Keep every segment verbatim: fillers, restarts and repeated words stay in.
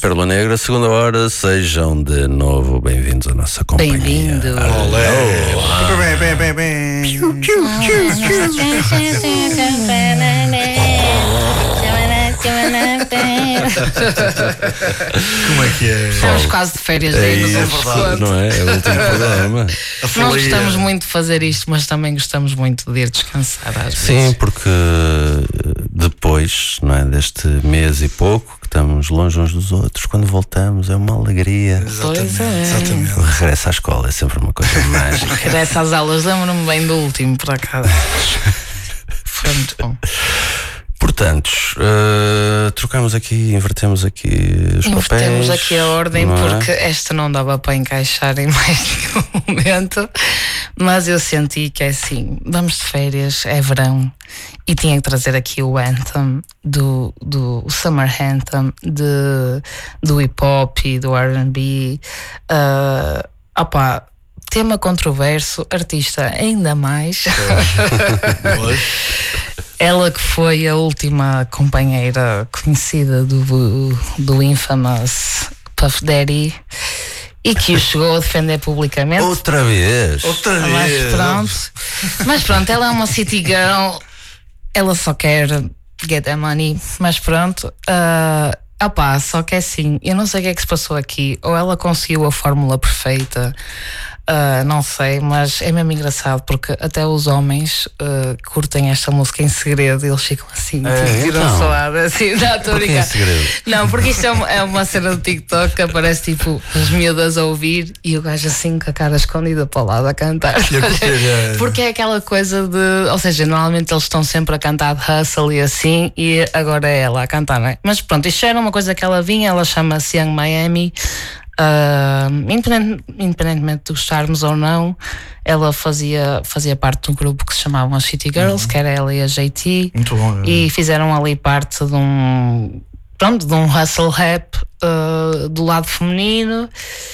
Pérola Negra, segunda hora, sejam de novo bem-vindos à nossa companhia. Bem-vindo. Olé. Bem, bem, bem, bem. Como é que é? Estamos quase de férias É aí nos isso, outros não é? É o último programa. Nós gostamos muito de fazer isto, mas também gostamos muito de ir descansar às Sim, vezes. porque depois, não é, deste mês e pouco que estamos longe uns dos outros, quando voltamos é uma alegria. Pois é. Exatamente. O regresso à escola é sempre uma coisa mágica. Regressa às aulas, lembro-me bem do último, por acaso. Foi muito bom. Portanto, uh, trocamos aqui, invertemos aqui os Invertemos papéis. aqui a ordem, não é? porque esta não dava para encaixar em mais nenhum momento, mas eu senti que é assim, vamos de férias, é verão, e tinha que trazer aqui o anthem, do, do o Summer Anthem, de, do hip hop e do R and B. Uh, opá, tema controverso, artista ainda mais. Ela que foi a última companheira conhecida do, do infamous Puff Daddy e que o chegou a defender publicamente. Outra vez. Outra Mas vez. pronto, mas pronto, ela é uma city girl, ela só quer get that money, mas pronto. Uh, opá, só que é assim, eu não sei o que é que se passou aqui, ou ela conseguiu a fórmula perfeita. Uh, não sei, mas é mesmo engraçado porque até os homens uh, curtem esta música em segredo, eles ficam assim, É, tipo, tiram então? suada, assim, não, estou a Porquê brincar. em segredo? Não, porque isto é uma, é uma cena do TikTok que aparece tipo as miúdas a ouvir e o gajo assim com a cara escondida para o lado a cantar. Porque é aquela coisa de, ou seja, normalmente eles estão sempre a cantar de hustle e assim, e agora é ela a cantar, não é? Mas pronto, isto era uma coisa que ela vinha, ela chama-se Young Miami. Uh, independente, independentemente de gostarmos ou não, ela fazia, fazia parte de um grupo que se chamavam as City Girls, uhum. que era ela e a J T. Muito bom. É. E fizeram ali parte de um, pronto, de um hustle rap uh, do lado feminino.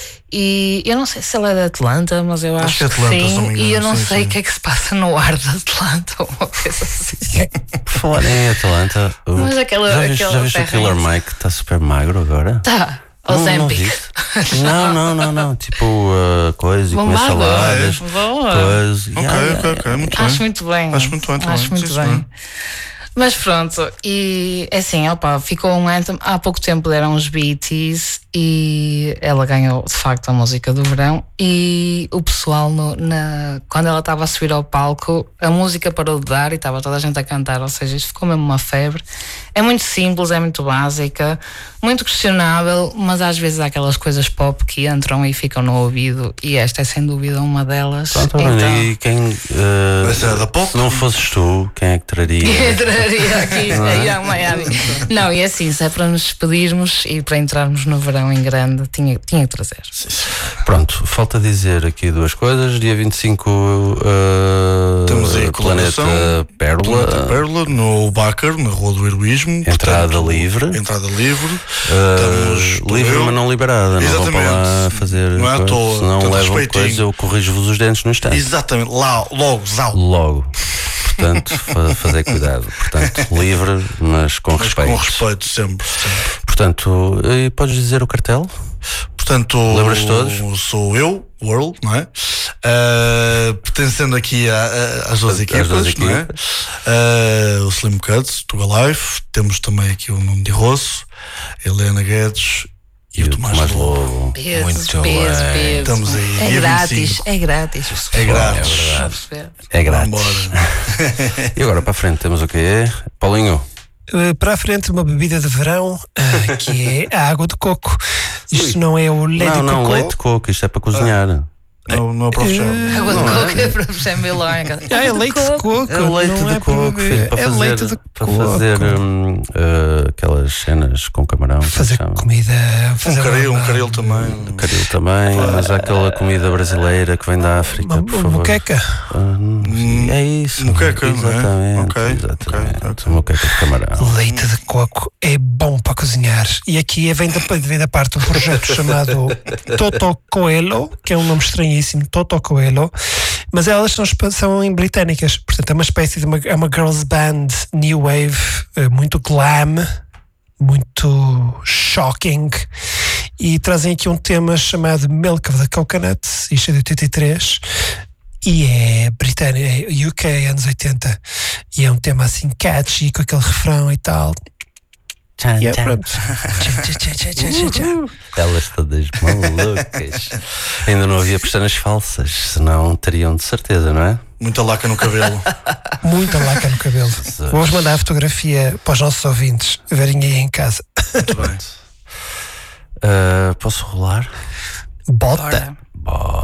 E eu não sei se ela é de Atlanta, mas eu acho, acho que, é Atlanta, que sim. engano, E eu não sim, sei o sim. que é que se passa no ar de Atlanta ou uma coisa assim. Por falar em Atlanta, o- Mas aquela- já viste, aquela já viste o terra Killer ainda. Mike que está super magro agora? Tá, Não, o não Zempic. viste? Não, não, não, não. Tipo, uh, coisa e com Bombado. saladas. Boa. Coisa. Ok, Yeah, ok, yeah, ok. Muito Acho bem. muito bem. Acho muito bem também. Acho muito Sim, bem. senhor. Mas pronto, e é assim, opa, ficou um anthem. Há pouco tempo deram os B E Ts e ela ganhou de facto a música do verão. E o pessoal, no, na, quando ela estava a subir ao palco, a música parou de dar e estava toda a gente a cantar. Ou seja, isto ficou mesmo uma febre. É muito simples, é muito básica, muito questionável, mas às vezes há aquelas coisas pop que entram e ficam no ouvido. E esta é sem dúvida uma delas. Pronto, Então, e quem, uh, Mas é da pop? se não fosses tu, quem é que traria? entraria aqui a Young Miami. Não, e assim, se é para nos despedirmos e para entrarmos no verão em grande, tinha, tinha que trazer. Pronto, falta dizer aqui duas coisas. Dia vinte e cinco, uh, Temos aí a Planeta colaboração. Pérola. Planeta Pérola, no Bacar, na Rua do Heroísmo. Entrada Portanto, livre. Entrada livre. Uh, Estamos livre, eu- mas não liberada. Não vou para lá Exatamente. fazer. Não é à coisa, toa, senão portanto, levam respeitinho. coisa, eu corrijo-vos os dentes no instante. Exatamente. Lá, logo, zau. Logo. Portanto, fa- fazer cuidado. Portanto, livre, mas com Mas respeito. com respeito, sempre. sempre. Portanto, e podes dizer o cartel? Portanto, Lembras todos? sou eu, World, não é? Uh, pertencendo aqui a, a, às duas Às equipas, duas não é? equipas. Uh, o Slim Cuts, Tuga Life, temos também aqui o Nuno de Rosso, Helena Guedes e, o Tomás Lobo. Lobo. Pesos, Muito pesos, bem. pesos. Estamos aí, É dia grátis, vinte e cinco. é grátis. É grátis. É verdade. Vamos ver. É grátis. Vambora. E agora para a frente temos o quê? Paulinho? Uh, para a frente, uma bebida de verão, uh, que é a água de coco. Isto não é o leite não, de não, coco. leite de coco, isto é para cozinhar. Não, não é profissional. Água de coco é para puxar melónica. Ah, é leite de coco. É o leite não de é coco, para filho, beber. para é fazer, leite de para coco. fazer hum, uh, aquelas cenas com camarão. como Fazer se chama? comida. Um Fazer caril, um uma- caril também. Caril também, mas há aquela comida brasileira que vem da África, Uma, por uma favor. moqueca. Ah, não, é isso. Moqueca, não é? Exatamente. Ok, exatamente. ok, ok. Moqueca de camarão. Leite de coco é bom para cozinhar. E aqui vem da, vem da parte de um projeto chamado Toto Coelho, que é um nome estranhíssimo, Toto Coelho, mas elas são, são em britânicas, portanto é uma espécie de uma, é uma girls band new wave, eh, muito glam, muito Shocking, e trazem aqui um tema chamado Milk of the Coconut, isto é de oitenta e três, e é britânico, é U K, anos oitenta, e é um tema assim catchy, com aquele refrão e tal. Tchan, E é tchan. pronto. Elas todas malucas. Ainda não havia pestanas falsas, senão teriam de certeza, não é? Muita laca no cabelo. Muita laca no cabelo. Vamos mandar a fotografia para os nossos ouvintes verem aí em casa. Muito bem. Uh, posso rolar? Bota. Bora.